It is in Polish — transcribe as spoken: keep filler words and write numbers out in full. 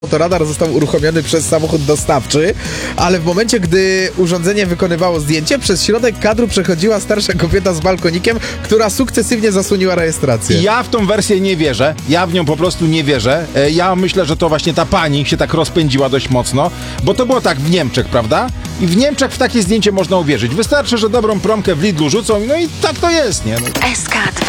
Autoradar został uruchomiony przez samochód dostawczy, ale w momencie, gdy urządzenie wykonywało zdjęcie, przez środek kadru przechodziła starsza kobieta z balkonikiem, która sukcesywnie zasłoniła rejestrację. Ja w tą wersję nie wierzę, ja w nią po prostu nie wierzę. E, Ja myślę, że to właśnie ta pani się tak rozpędziła dość mocno, bo to było tak w Niemczech, prawda? I w Niemczech w takie zdjęcie można uwierzyć. Wystarczy, że dobrą promkę w Lidlu rzucą, no i tak to jest, nie? No. S K